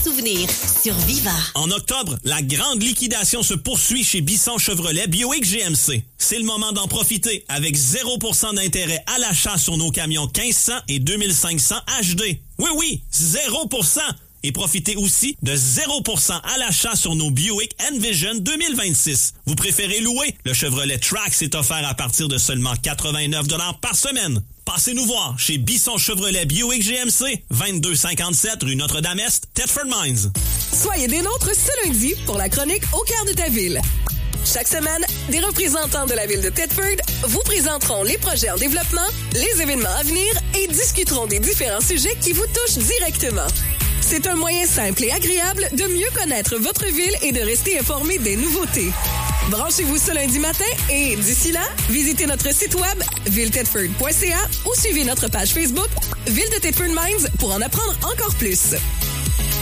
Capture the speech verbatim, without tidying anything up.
souvenirs sur Viva. En octobre, la grande liquidation se poursuit chez Bisson Chevrolet Buick G M C. C'est le moment d'en profiter avec zéro pour cent d'intérêt à l'achat sur nos camions quinze cents et deux mille cinq cents H D. Oui, oui, zéro pour cent! Et profitez aussi de zéro pour cent à l'achat sur nos Buick Envision deux mille vingt-six. Vous préférez louer? Le Chevrolet Trax est offert à partir de seulement quatre-vingt-neuf dollars par semaine. Passez nous voir chez Bisson Chevrolet Buick G M C, vingt-deux cinquante-sept rue Notre-Dame-Est, Thetford Mines. Soyez des nôtres ce lundi pour la chronique Au cœur de ta ville. Chaque semaine, des représentants de la ville de Thetford vous présenteront les projets en développement, les événements à venir et discuteront des différents sujets qui vous touchent directement. C'est un moyen simple et agréable de mieux connaître votre ville et de rester informé des nouveautés. Branchez-vous ce lundi matin et, d'ici là, visitez notre site web ville thetford point c a ou suivez notre page Facebook Ville de Thetford Mines pour en apprendre encore plus.